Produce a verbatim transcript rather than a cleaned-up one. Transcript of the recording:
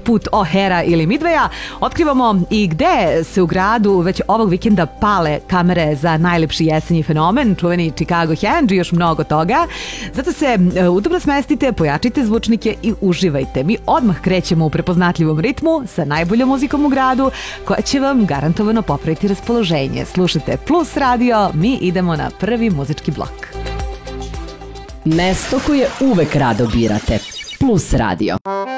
poput O'Hara ili Midwaya. Otkrivamo i gde se u gradu već ovog vikenda pale kamere za najlepši jesenji fenomen, čuveni Chicago Hand i još mnogo toga. Zato se udobno smestite, pojačite zvučnike i uživajte. Mi odmah krećemo u prepoznatljivom ritmu sa najboljom muzikom u gradu koja će vam garantovano popraviti raspoloženje. Slušajte Plus radio, mi idemo na prvi muzički blok. Mesto koje uvek rado birate. Plus radio.